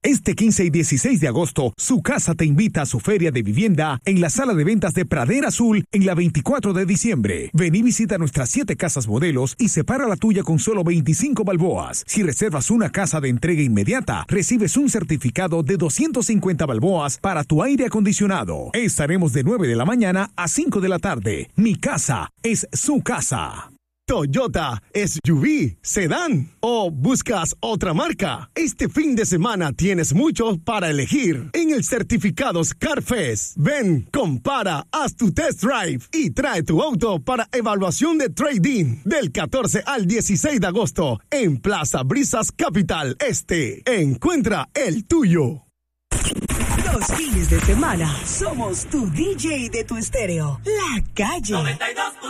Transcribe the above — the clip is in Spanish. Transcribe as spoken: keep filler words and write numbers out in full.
Este quince y dieciséis de agosto, Su Casa te invita a su feria de vivienda en la sala de ventas de Pradera Azul en la veinticuatro de diciembre. Ven y visita nuestras siete casas modelos y separa la tuya con solo veinticinco balboas. Si reservas una casa de entrega inmediata, recibes un certificado de doscientas cincuenta balboas para tu aire acondicionado. Estaremos de nueve de la mañana a cinco de la tarde. Mi casa es su casa. Toyota, S U V, sedán o buscas otra marca. Este fin de semana tienes mucho para elegir en el Certificados Carfest. Ven, compara, haz tu test drive y trae tu auto para evaluación de trading del catorce al dieciséis de agosto en Plaza Brisas Capital Este. Encuentra el tuyo. Los fines de semana somos tu D J de tu estéreo, La Calle. noventa y dos